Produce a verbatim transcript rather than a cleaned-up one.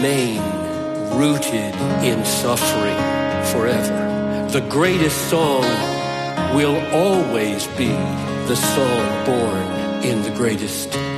remain rooted in suffering forever. The greatest song will always be the song born in the greatest